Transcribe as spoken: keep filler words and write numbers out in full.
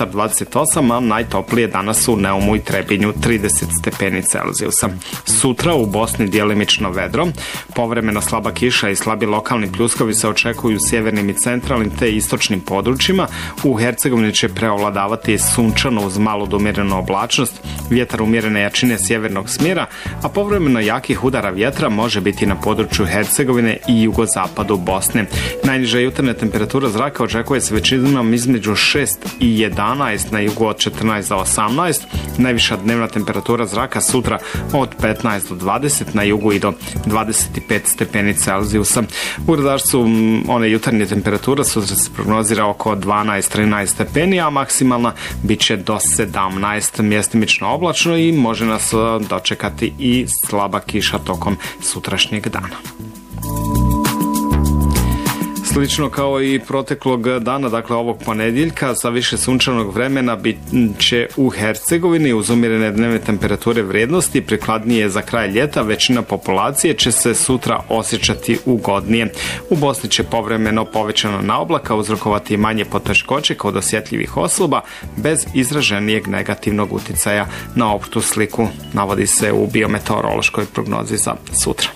Mostar dvadeset osam, a najtoplije danas u Neumu i Trebinju trideset stepeni Celzijusa. Sutra u Bosni djelimično vedro, povremeno slaba kiša i slabi lokalni pljuskovi se očekuju u sjevernim i centralnim te istočnim područjima. U Hercegovini će preovladavati sunčano uz malu do umjerenu oblačnost, vjetar umjerene jačine sjevernog smjera, a povremeno jakih udara vjetra može biti na području Hercegovine i jugozapadu Bosne. Najniža jutarnja temperatura zraka očekuje se većinom između šest i jedanaest, na jugu od četrnaest do osamnaest, najviša dnevna temperatura zraka sutra od petnaest do dvadeset, na jugu i do dvadeset pet stepeni Celzijusa. U Radarstvu one jutarnje temperatura sutra se prognozira oko dvanaest do trinaest stepeni, a maksimalna bit će do sedamnaest, mjestimično oblačno i može nas dočekati i slaba kiša tokom sutrašnjeg dana. Slično kao i proteklog dana, dakle ovog ponedjeljka, sa više sunčanog vremena bit će u Hercegovini uz umjerene dnevne temperature vrijednosti, prikladnije za kraj ljeta, većina populacije će se sutra osjećati ugodnije. U Bosni će povremeno povećana naoblaka uzrokovati manje poteškoće kod osjetljivih osoba, bez izraženijeg negativnog utjecaja na opštu sliku, navodi se u biometeorološkoj prognozi za sutra.